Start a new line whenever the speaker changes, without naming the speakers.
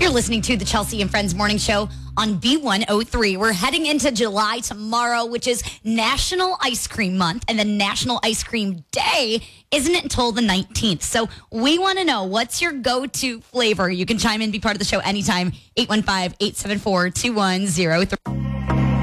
You're listening to the Chelsea and Friends Morning Show on B103. We're heading into July tomorrow, which is National Ice Cream Month, and the National Ice Cream Day isn't until the 19th. So we want to know, what's your go-to flavor? You can chime in, be part of the show anytime. 815-874-2103.